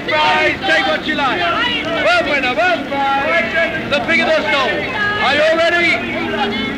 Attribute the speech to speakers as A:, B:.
A: First prize, take what you like. World winner, first prize, the Pig of the Stall. Are you all ready?